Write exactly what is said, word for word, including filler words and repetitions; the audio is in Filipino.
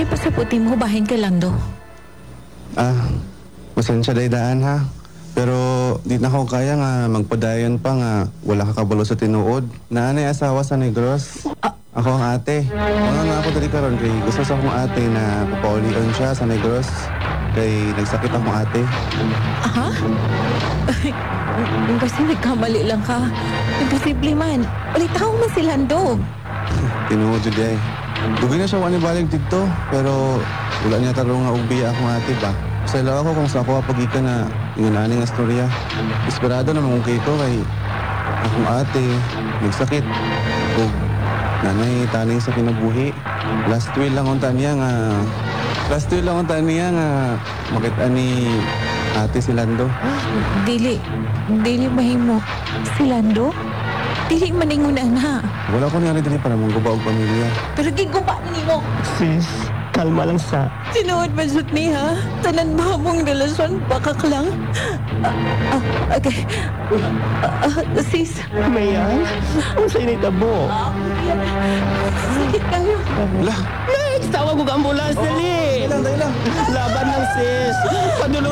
Unsay pasaputi mo bahin kay Lando? Ah, pasensya day daan ha. Pero di na ako kaya nga magpadayon pa nga wala ka kabalo sa tinuod. Naanay asawa sa Negros. Ako ang ate. Mga nga ako dali karon kay gusto sa akong ate na papaulion siya sa Negros. Kay nagsakit akong ate. Aha? Basta nagkamali lang ka. Imposible man. Balitaw man si Lando. Tinuod jud ay. Dugay na siya wani balik dito. Pero wala niya tarong nga ubiya akong ate ba. Sala ako kung sa ako apagika na yung ani nga storya. Esperado na mangukay ko kay akong ate nagsakit. O nanay taning sa kinabuhi. Last will lang unta niya nga last will lang unta niya nga makita ni ate si Lando. Dili. Dili mahimo. Si Lando? Dili maningon na. Wala ko niya dili para mong guba og pamilya. Pero giguba na nimo. Sis, kalma lang sa... Sinuod man sud ni ha? Tanan ba mong relasyon? Bakak lang? Ah, ah, okay. Ah, ah, sis. Mayan, ang sa'yo nitabo. Sakit kayo. Lah, Next, tawag ko ka ambulance, dali! dali lang, dali lang. Laban lang, sis. Padulong